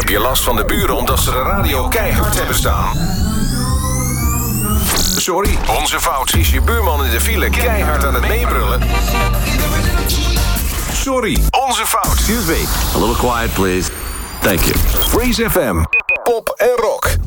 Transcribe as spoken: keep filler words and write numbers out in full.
Heb je last van de buren omdat ze de radio keihard hebben staan? Sorry, onze fout. Is je buurman in de file keihard aan het meebrullen? Sorry, onze fout. Excuse me, a little quiet please. Thank you. Freeze F M. Pop en rock.